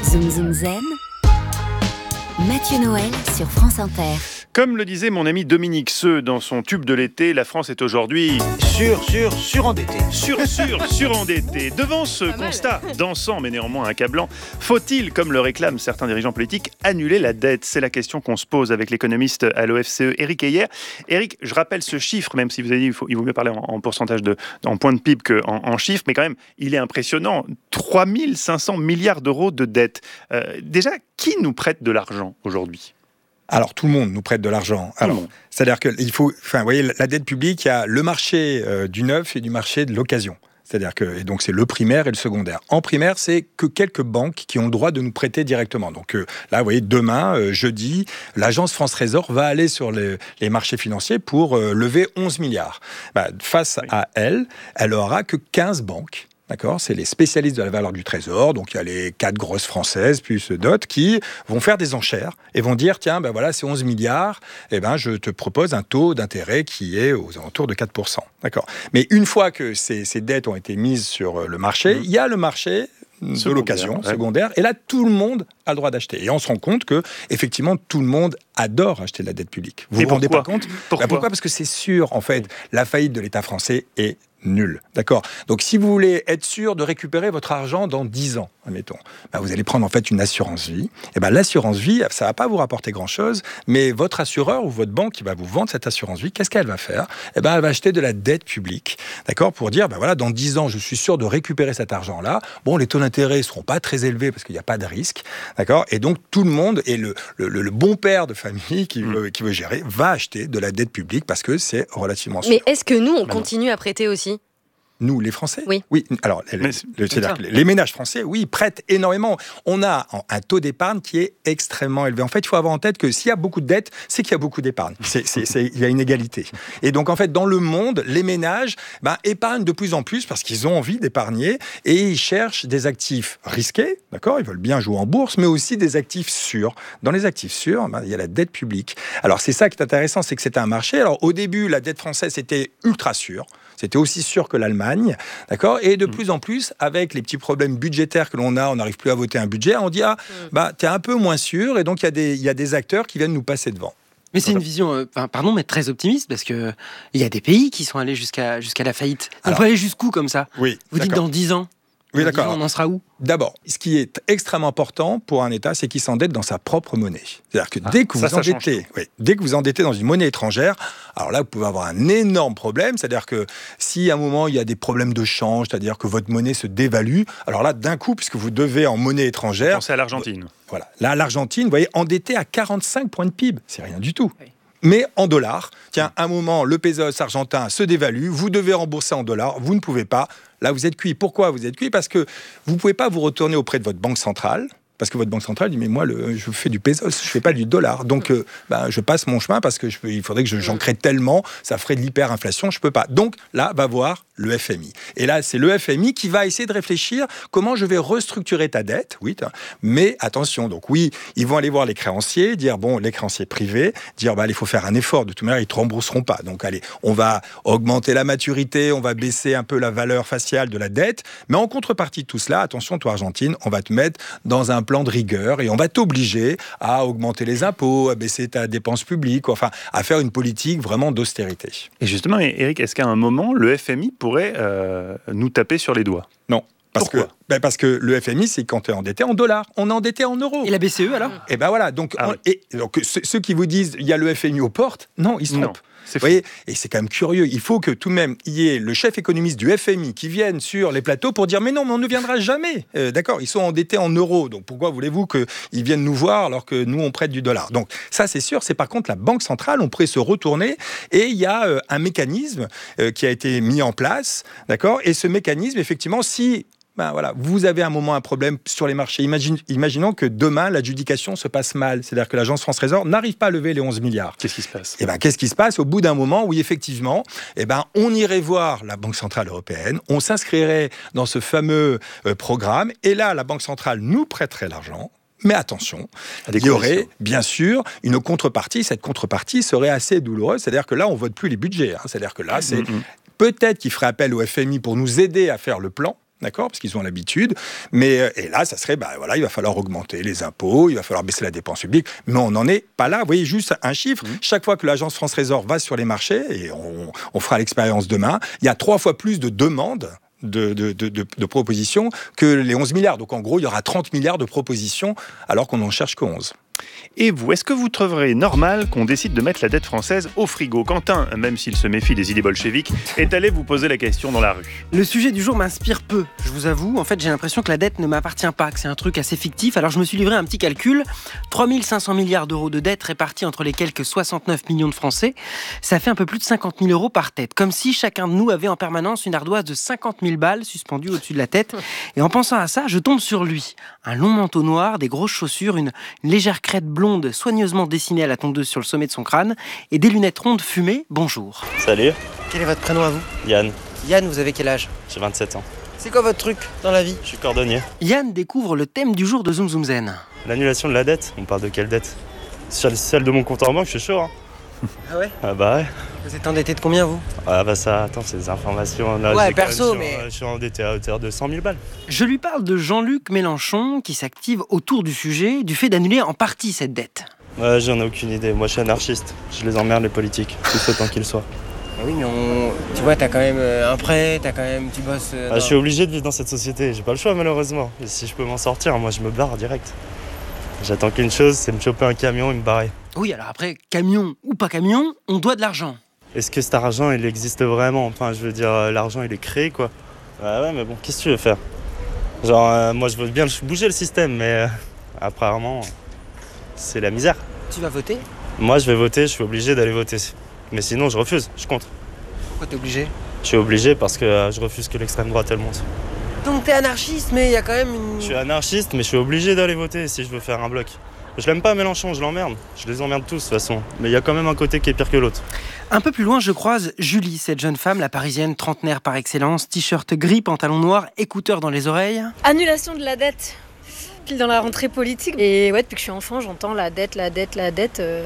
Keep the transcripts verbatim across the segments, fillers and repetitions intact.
Zoom Zoom Zen, Mathieu Noël sur France Inter. Comme le disait mon ami Dominique Seux dans son tube de l'été, la France est aujourd'hui sur, sur, surendettée. Sur, sur, surendettée. Devant ce constat dansant mais néanmoins accablant, faut-il, comme le réclament certains dirigeants politiques, annuler la dette ? C'est la question qu'on se pose avec l'économiste à l'O F C E, Éric Heyer. Éric, je rappelle ce chiffre, même si vous avez dit qu'il faut, il vaut mieux parler en, en pourcentage de, en point de P I B qu'en en chiffres, mais quand même, il est impressionnant. trois mille cinq cents milliards d'euros de dette. Euh, déjà, qui nous prête de l'argent aujourd'hui ? Alors, tout le monde nous prête de l'argent. Alors, c'est-à-dire qu'il faut... Enfin, vous voyez, la dette publique, il y a le marché euh, du neuf et du marché de l'occasion. C'est-à-dire que, et donc c'est le primaire et le secondaire. En primaire, c'est que quelques banques qui ont le droit de nous prêter directement. Donc euh, là, vous voyez, demain, euh, jeudi, l'agence France Trésor va aller sur les, les marchés financiers pour euh, lever onze milliards. Bah, face oui. à elle, elle aura que quinze banques. D'accord, c'est les spécialistes de la valeur du trésor, donc il y a les quatre grosses françaises, plus d'autres, qui vont faire des enchères et vont dire, tiens, ben voilà, c'est onze milliards, et ben je te propose un taux d'intérêt qui est aux alentours de quatre pour cent. D'accord. Mais une fois que ces, ces dettes ont été mises sur le marché, mmh. il y a le marché de secondaire, l'occasion ouais. secondaire, et là, tout le monde a le droit d'acheter. Et on se rend compte que, effectivement, tout le monde adore acheter de la dette publique. Vous Mais vous rendez pas compte ? Pourquoi ? Ben pourquoi ? Parce que c'est sûr, en fait, la faillite de l'État français est nul, d'accord. Donc, si vous voulez être sûr de récupérer votre argent dans dix ans, admettons, ben vous allez prendre en fait une assurance vie. Et ben l'assurance vie, ça va pas vous rapporter grand-chose, mais votre assureur ou votre banque qui va vous vendre cette assurance vie, qu'est-ce qu'elle va faire ? Et ben elle va acheter de la dette publique, d'accord, pour dire ben voilà, dans dix ans, je suis sûr de récupérer cet argent-là. Bon, les taux d'intérêt seront pas très élevés parce qu'il n'y a pas de risque, d'accord. Et donc tout le monde et le, le, le, le bon père de famille qui veut, mmh. qui veut gérer va acheter de la dette publique parce que c'est relativement sûr. Mais est-ce que nous on continue à prêter aussi ? Nous, les Français ? Oui. Oui. Alors, les, c'est-à-dire que les ménages français, oui, prêtent énormément. On a un taux d'épargne qui est extrêmement élevé. En fait, il faut avoir en tête que s'il y a beaucoup de dettes, c'est qu'il y a beaucoup d'épargne. C'est, c'est, c'est, il y a une égalité. Et donc, en fait, dans le monde, les ménages ben, épargnent de plus en plus parce qu'ils ont envie d'épargner et ils cherchent des actifs risqués, d'accord ? Ils veulent bien jouer en bourse, mais aussi des actifs sûrs. Dans les actifs sûrs, ben, il y a la dette publique. Alors, c'est ça qui est intéressant, c'est que c'est un marché. Alors, au début, la dette française était ultra sûre. C'était aussi sûr que l'Allemagne, d'accord ? Et de mmh. plus en plus, avec les petits problèmes budgétaires que l'on a, on n'arrive plus à voter un budget, on dit, ah, mmh. bah, t'es un peu moins sûr, et donc il y, y a des acteurs qui viennent nous passer devant. Mais c'est une vision, euh, pardon, mais très optimiste, parce qu'il y a des pays qui sont allés jusqu'à, jusqu'à la faillite. On Alors, peut aller jusqu'où comme ça ? Oui, Vous dites dans dix ans ? Oui, d'accord. On en sera où ? D'abord, ce qui est extrêmement important pour un État, c'est qu'il s'endette dans sa propre monnaie. C'est-à-dire que ah, dès que ça, vous endettez, oui, dès que vous endettez dans une monnaie étrangère, alors là, vous pouvez avoir un énorme problème. C'est-à-dire que si à un moment il y a des problèmes de change, c'est-à-dire que votre monnaie se dévalue, alors là, d'un coup, puisque vous devez en monnaie étrangère, pensez à l'Argentine. Voilà, là, l'Argentine, vous voyez, endettée à quarante-cinq points de P I B, c'est rien du tout. Oui. Mais en dollars, tiens, à un moment, le pesos argentin se dévalue, vous devez rembourser en dollars, vous ne pouvez pas. Là, vous êtes cuit. Pourquoi vous êtes cuit ? Parce que vous ne pouvez pas vous retourner auprès de votre banque centrale, parce que votre banque centrale dit, mais moi, le, je fais du pesos, je ne fais pas du dollar. Donc, euh, ben, je passe mon chemin parce que je, il faudrait que je, j'en crée tellement, ça ferait de l'hyperinflation, je ne peux pas. Donc, là, va voir le F M I. Et là, c'est le F M I qui va essayer de réfléchir comment je vais restructurer ta dette. Oui, mais attention, donc oui, ils vont aller voir les créanciers, dire, bon, les créanciers privés, dire, bah, il faut faire un effort. De toute manière, ils ne te rembourseront pas. Donc, allez, on va augmenter la maturité, on va baisser un peu la valeur faciale de la dette. Mais en contrepartie de tout cela, attention, toi, Argentine, on va te mettre dans un plan de rigueur et on va t'obliger à augmenter les impôts, à baisser ta dépense publique, enfin, à faire une politique vraiment d'austérité. Et justement, Éric, est-ce qu'à un moment, le F M I pourrait euh, nous taper sur les doigts ? Non. Parce Pourquoi que, ben parce que le F M I, c'est quand tu es endetté en dollars. On est endetté en euros. Et la B C E, alors ? Et ben voilà. Donc, ah on, oui. et, donc ceux, ceux qui vous disent il y a le F M I aux portes, non, ils se trompent. Non. C'est Vous voyez, et c'est quand même curieux. Il faut que tout de même, il y ait le chef économiste du F M I qui vienne sur les plateaux pour dire mais non, mais on ne viendra jamais. Euh, d'accord, ils sont endettés en euros. Donc pourquoi voulez-vous qu'ils viennent nous voir alors que nous, on prête du dollar ? Donc ça, c'est sûr. C'est par contre la Banque centrale. On pourrait se retourner et il y a euh, un mécanisme euh, qui a été mis en place. D'accord ? Et ce mécanisme, effectivement, si... Ben voilà, vous avez un moment un problème sur les marchés. Imagine, imaginons que demain, l'adjudication se passe mal. C'est-à-dire que l'agence France Trésor n'arrive pas à lever les onze milliards. Qu'est-ce qui se passe ? Eh ben, qu'est-ce qui se passe au bout d'un moment où, effectivement, eh ben, on irait voir la Banque Centrale Européenne, on s'inscrirait dans ce fameux euh, programme, et là, la Banque Centrale nous prêterait l'argent. Mais attention, il y aurait bien sûr une contrepartie. Cette contrepartie serait assez douloureuse. C'est-à-dire que là, on ne vote plus les budgets. Hein. C'est-à-dire que là, c'est... Mm-hmm. Peut-être qu'il ferait appel au F M I pour nous aider à faire le plan. d'accord, parce qu'ils ont l'habitude. Mais et là, ça serait, bah voilà, il va falloir augmenter les impôts, il va falloir baisser la dépense publique. Mais on n'en est pas là. Vous voyez, juste un chiffre. Mmh. Chaque fois que l'agence France Trésor va sur les marchés, et on, on fera l'expérience demain, il y a trois fois plus de demandes De, de, de, de, de propositions que les onze milliards. Donc en gros, il y aura trente milliards de propositions alors qu'on n'en cherche que onze. Et vous, est-ce que vous trouverez normal qu'on décide de mettre la dette française au frigo ? Quentin, même s'il se méfie des idées bolcheviques, est allé vous poser la question dans la rue. Le sujet du jour m'inspire peu, je vous avoue. En fait, j'ai l'impression que la dette ne m'appartient pas, que c'est un truc assez fictif. Alors je me suis livré un petit calcul. trois mille cinq cents milliards d'euros de dette répartis entre les quelques soixante-neuf millions de Français. Ça fait un peu plus de cinquante mille euros par tête. Comme si chacun de nous avait en permanence une ardoise de cinquante mille balles suspendue au-dessus de la tête. Et en pensant à ça, je tombe sur lui. Un long manteau noir, des grosses chaussures, une, une légère crête blonde soigneusement dessinée à la tondeuse sur le sommet de son crâne et des lunettes rondes fumées. Bonjour. Salut. Quel est votre prénom à vous ? Yann. Yann, vous avez quel âge ? J'ai vingt-sept ans. C'est quoi votre truc dans la vie ? Je suis cordonnier. Yann découvre le thème du jour de Zoom Zoom Zen. L'annulation de la dette. On parle de quelle dette ? Celle de mon compte en banque, je suis chaud. Hein. Ah ouais ? Ah bah ouais. Vous êtes endetté de combien, vous ? Ah bah ça, attends, c'est des informations. Là, ouais, perso, mais... Je suis endetté à hauteur de cent mille balles. Je lui parle de Jean-Luc Mélenchon qui s'active autour du sujet, du fait d'annuler en partie cette dette. Ouais, j'en ai aucune idée. Moi, je suis anarchiste. Je les emmerde, les politiques, tout autant qu'ils soient. Ah oui, mais on... tu vois, t'as quand même un prêt, t'as quand même... tu bosses... Ah, je suis obligé de vivre dans cette société. J'ai pas le choix, malheureusement. Et si je peux m'en sortir, moi, je me barre direct. J'attends qu'une chose, c'est me choper un camion et me barrer. Oui, alors après, camion ou pas camion, on doit de l'argent. Est-ce que cet argent, il existe vraiment ? Enfin, je veux dire, l'argent, il est créé, quoi. Ouais, ouais, mais bon, qu'est-ce que tu veux faire ? Genre, euh, moi, je veux bien bouger le système, mais euh, apparemment, c'est la misère. Tu vas voter ? Moi, je vais voter, je suis obligé d'aller voter. Mais sinon, je refuse, je contre. Pourquoi t'es obligé ? Je suis obligé parce que euh, je refuse que l'extrême droite, elle monte. Donc t'es anarchiste, mais il y a quand même une... Je suis anarchiste, mais je suis obligé d'aller voter si je veux faire un bloc. Je l'aime pas Mélenchon, je l'emmerde. Je les emmerde tous de toute façon. Mais il y a quand même un côté qui est pire que l'autre. Un peu plus loin, je croise Julie, cette jeune femme, la parisienne trentenaire par excellence, t-shirt gris, pantalon noir, écouteurs dans les oreilles. Annulation de la dette, pile dans la rentrée politique. Et ouais, depuis que je suis enfant, j'entends la dette, la dette, la dette. Euh,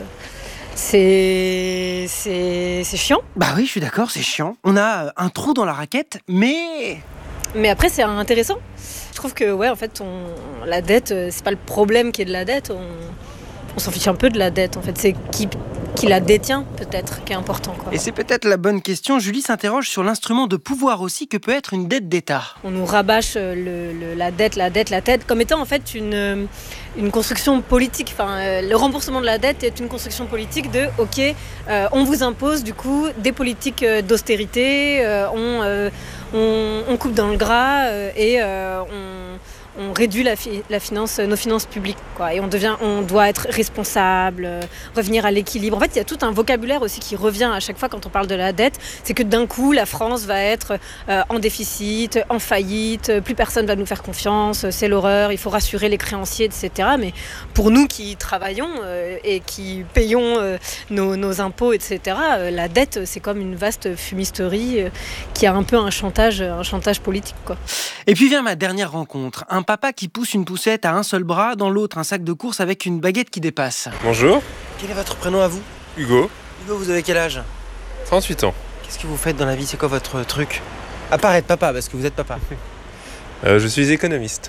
c'est... c'est... c'est chiant. Bah oui, je suis d'accord, c'est chiant. On a un trou dans la raquette, mais... Mais après, c'est intéressant. Je trouve que, ouais, en fait, on, la dette, c'est pas le problème qui est de la dette. On, on s'en fiche un peu de la dette, en fait. C'est qui, qui la détient, peut-être, qui est important, quoi. Et c'est peut-être la bonne question. Julie s'interroge sur l'instrument de pouvoir aussi que peut être une dette d'État. On nous rabâche le, le, la dette, la dette, la dette, comme étant, en fait, une, une construction politique. Enfin, le remboursement de la dette est une construction politique de, OK, euh, on vous impose, du coup, des politiques d'austérité, euh, on... Euh, On, on coupe dans le gras euh, et euh, on, on réduit la, fi- la finance, nos finances publiques, quoi. Et on devient, on doit être responsable, euh, revenir à l'équilibre. En fait, il y a tout un vocabulaire aussi qui revient à chaque fois quand on parle de la dette. C'est que d'un coup, la France va être euh, en déficit, en faillite, plus personne va nous faire confiance, c'est l'horreur, il faut rassurer les créanciers, et cetera. Mais pour nous qui travaillons euh, et qui payons euh, nos, nos impôts, et cetera, euh, la dette, c'est comme une vaste fumisterie euh, qui a un peu un chantage, un chantage politique, quoi. Et puis vient ma dernière rencontre. Un papa qui pousse une poussette à un seul bras, dans l'autre un sac de course avec une baguette qui dépasse. Bonjour. Quel est votre prénom à vous ? Hugo. Hugo, vous avez quel âge ? trente-huit ans. Qu'est-ce que vous faites dans la vie ? C'est quoi votre truc ? À part être papa, parce que vous êtes papa. euh, je suis économiste.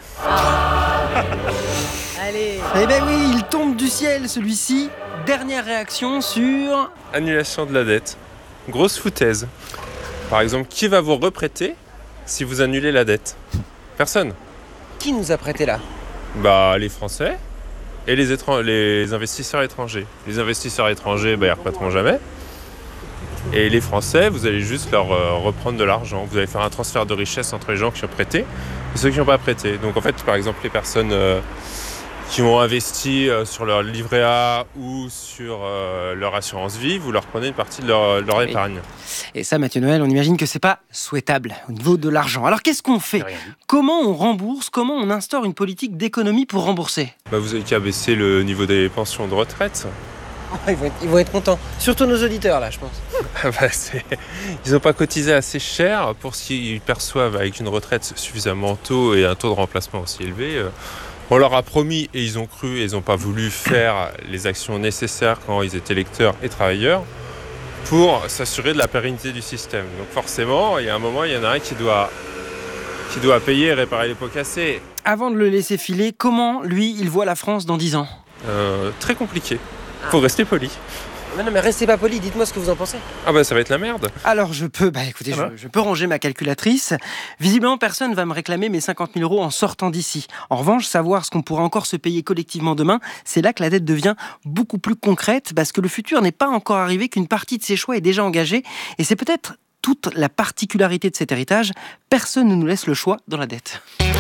Allez. Eh ben oui, il tombe du ciel celui-ci. Dernière réaction sur... Annulation de la dette. Grosse foutaise. Par exemple, qui va vous reprêter si vous annulez la dette ? Personne. Qui nous a prêté là ? Bah, les Français et les, étran- les investisseurs étrangers. Les investisseurs étrangers, bah, ils ne reprêteront jamais. Et les Français, vous allez juste leur euh, reprendre de l'argent. Vous allez faire un transfert de richesse entre les gens qui ont prêté et ceux qui n'ont pas prêté. Donc en fait, par exemple, les personnes euh, qui ont investi euh, sur leur livret A ou sur euh, leur assurance vie, vous leur prenez une partie de leur, leur Oui. épargne. Et ça, Mathieu Noël, on imagine que c'est pas souhaitable au niveau de l'argent. Alors qu'est-ce qu'on fait ? Comment on rembourse ? Comment on instaure une politique d'économie pour rembourser ? Bah, vous avez qu'à baisser le niveau des pensions de retraite. Ils vont être, ils vont être contents. Surtout nos auditeurs, là, je pense. Ah bah, c'est... Ils n'ont pas cotisé assez cher pour ce qu'ils perçoivent avec une retraite suffisamment tôt et un taux de remplacement aussi élevé. On leur a promis et ils ont cru et ils n'ont pas voulu faire les actions nécessaires quand ils étaient électeurs et travailleurs pour s'assurer de la pérennité du système. Donc forcément, il y a un moment, il y en a un qui doit, qui doit payer et réparer les pots cassés. Avant de le laisser filer, comment, lui, il voit la France dans dix ans ? Euh, très compliqué. Faut rester poli. Non, non, mais restez pas poli, dites-moi ce que vous en pensez. Ah bah ça va être la merde. Alors je peux, bah écoutez, Ah bah. je, je peux ranger ma calculatrice. Visiblement, personne va me réclamer mes cinquante mille euros en sortant d'ici. En revanche, savoir ce qu'on pourra encore se payer collectivement demain, c'est là que la dette devient beaucoup plus concrète, parce que le futur n'est pas encore arrivé, qu'une partie de ses choix est déjà engagée, et c'est peut-être toute la particularité de cet héritage. Personne ne nous laisse le choix dans la dette.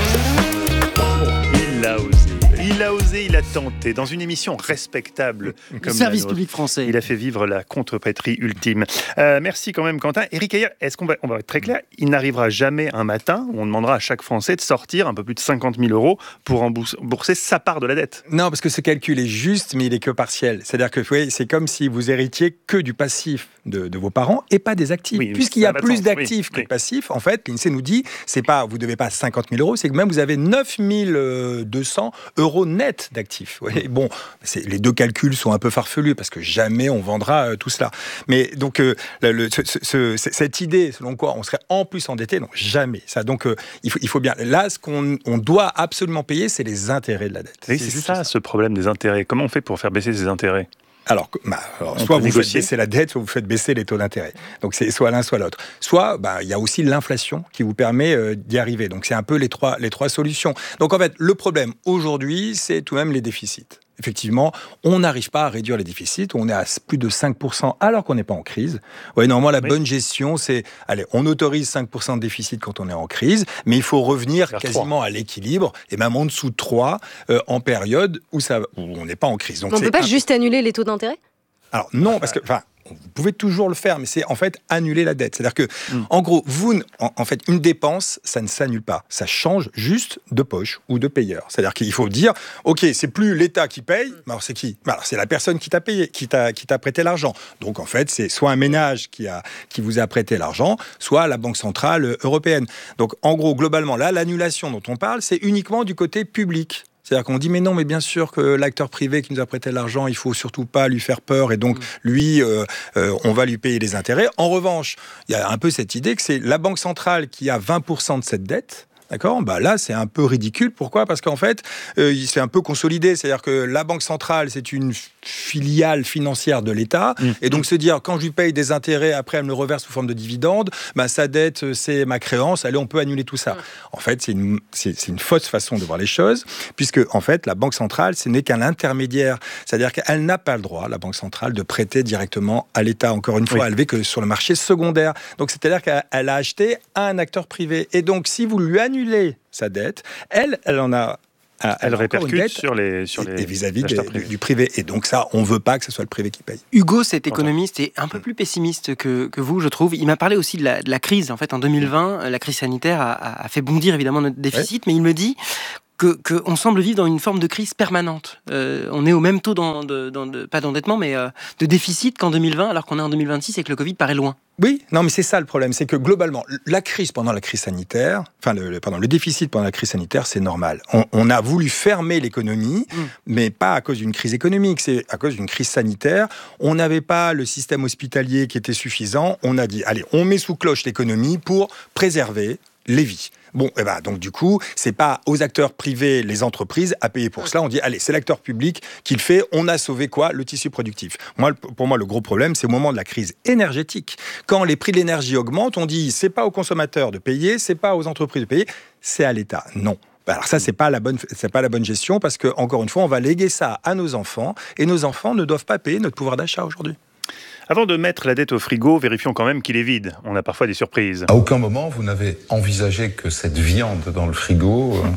Il a osé. Il a osé, il a tenté. Dans une émission respectable Le comme service la nôtre, public français. il a fait vivre la contre-pétrie ultime. Euh, merci quand même, Quentin. Éric Heyer, est-ce qu'on va, on va être très clair, il n'arrivera jamais un matin où on demandera à chaque Français de sortir un peu plus de cinquante mille euros pour rembourser sa part de la dette. Non, parce que ce calcul est juste, mais il est que partiel. C'est-à-dire que oui, c'est comme si vous héritiez que du passif de, de vos parents et pas des actifs. Oui, Puisqu'il y a ça n'a pas de plus sens. d'actifs Oui, que oui. de passifs, en fait, l'INSEE nous dit, c'est pas, vous devez pas cinquante mille euros, c'est que même vous avez neuf mille deux cents euros net d'actifs. Ouais, bon, c'est, les deux calculs sont un peu farfelus parce que jamais on vendra euh, tout cela. Mais donc, euh, le, le, ce, ce, ce, cette idée selon quoi on serait en plus endetté, non, jamais. Ça, donc, euh, il, faut, il faut bien. Là, ce qu'on on doit absolument payer, c'est les intérêts de la dette. Oui, c'est, juste ça, ce problème des intérêts. Comment on fait pour faire baisser ces intérêts ? Alors, bah, alors On soit peut vous négocier. faites baisser la dette, soit vous faites baisser les taux d'intérêt. Donc, c'est soit l'un, soit l'autre. Soit, bah, il y a aussi l'inflation qui vous permet euh, d'y arriver. Donc, c'est un peu les trois, les trois solutions. Donc, en fait, le problème aujourd'hui, c'est tout de même les déficits. Effectivement, on n'arrive pas à réduire les déficits. On est à plus de cinq pour cent alors qu'on n'est pas en crise. Ouais, normalement, la Oui. bonne gestion, c'est, allez, on autorise cinq pour cent de déficit quand on est en crise, mais il faut revenir Vers quasiment à l'équilibre, et même en dessous de trois, euh, en période où, ça, où on n'est pas en crise. Donc, On ne c'est peut pas un- juste annuler les taux d'intérêt ? Alors non, parce que, enfin, vous pouvez toujours le faire, mais c'est en fait annuler la dette. C'est-à-dire que, Mm. en gros, vous, en, en fait, une dépense, ça ne s'annule pas. Ça change juste de poche ou de payeur. C'est-à-dire qu'il faut dire, ok, c'est plus l'État qui paye, mais alors c'est qui ? Alors c'est la personne qui t'a payé, qui t'a, qui t'a prêté l'argent. Donc en fait, c'est soit un ménage qui a, qui vous a prêté l'argent, soit la Banque centrale européenne. Donc en gros, globalement, là, l'annulation dont on parle, c'est uniquement du côté public. C'est-à-dire qu'on dit, mais non, mais bien sûr que l'acteur privé qui nous a prêté l'argent, il faut surtout pas lui faire peur, et donc, lui, euh, euh, on va lui payer les intérêts. En revanche, il y a un peu cette idée que c'est la Banque centrale qui a vingt pour cent de cette dette. D'accord ? Bah là, c'est un peu ridicule. Pourquoi ? Parce qu'en fait, euh, c'est un peu consolidé. C'est-à-dire que la Banque centrale, c'est une filiale financière de l'État. Mmh. Et donc, se dire, quand je lui paye des intérêts, après, elle me le reverse sous forme de dividendes, bah, sa dette, c'est ma créance. Allez, on peut annuler tout ça. Mmh. En fait, c'est une, c'est, c'est une fausse façon de voir les choses, puisque, en fait, la Banque centrale, ce n'est qu'un intermédiaire. C'est-à-dire qu'elle n'a pas le droit, la Banque centrale, de prêter directement à l'État. Encore une fois, Oui. elle n'est que sur le marché secondaire. Donc, c'est-à-dire qu'elle a acheté à un acteur privé. Et donc, si vous lui annulez sa dette, elle, elle en a... Elle, Elle a encore une répercute dette, sur les, sur les et vis-à-vis des- acheteurs du, privés. du privé. Et donc ça, on ne veut pas que ce soit le privé qui paye. Hugo, cet économiste, est un peu plus pessimiste que, que vous, je trouve. Il m'a parlé aussi de la, de la crise. En fait, en deux mille vingt, la crise sanitaire a, a fait bondir évidemment notre déficit, ouais. Mais il me dit que qu'on semble vivre dans une forme de crise permanente. Euh, on est au même taux, dans, de, dans de, pas d'endettement, mais euh, de déficit qu'en deux mille vingt, alors qu'on est en deux mille vingt-six et que le Covid paraît loin. Oui, non, mais c'est ça le problème, c'est que globalement, la crise pendant la crise sanitaire, enfin, le, le, pardon, le déficit pendant la crise sanitaire, c'est normal. On, on a voulu fermer l'économie, mmh. mais pas à cause d'une crise économique, c'est à cause d'une crise sanitaire. On n'avait pas le système hospitalier qui était suffisant. On a dit, allez, on met sous cloche l'économie pour préserver les vies. Bon, eh ben, donc du coup, c'est pas aux acteurs privés, les entreprises, à payer pour cela. On dit, allez, c'est l'acteur public qui le fait. On a sauvé quoi ? Le tissu productif. Moi, pour moi, le gros problème, c'est au moment de la crise énergétique. Quand les prix de l'énergie augmentent, on dit, c'est pas aux consommateurs de payer, c'est pas aux entreprises de payer, c'est à l'État. Non. Alors ça, c'est pas la bonne, c'est pas la bonne gestion parce que, encore une fois, on va léguer ça à nos enfants et nos enfants ne doivent pas payer notre pouvoir d'achat aujourd'hui. Avant de mettre la dette au frigo, vérifions quand même qu'il est vide. On a parfois des surprises. À aucun moment, vous n'avez envisagé que cette viande dans le frigo euh,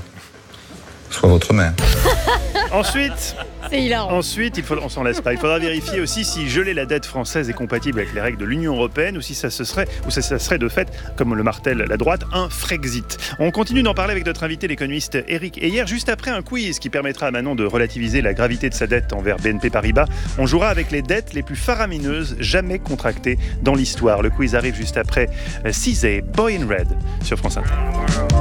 soit votre mère. Ensuite, c'est hilarant. Ensuite, il faut, on s'en laisse pas. Il faudra vérifier aussi si geler la dette française est compatible avec les règles de l'Union européenne ou si ça se serait, ou ça, ça serait de fait, comme le martèle la droite, un Frexit. On continue d'en parler avec notre invité, l'économiste Éric Heyer, juste après un quiz qui permettra à Manon de relativiser la gravité de sa dette envers B N P Paribas. On jouera avec les dettes les plus faramineuses jamais contractées dans l'histoire. Le quiz arrive juste après Cizé, Boy in Red sur France Inter.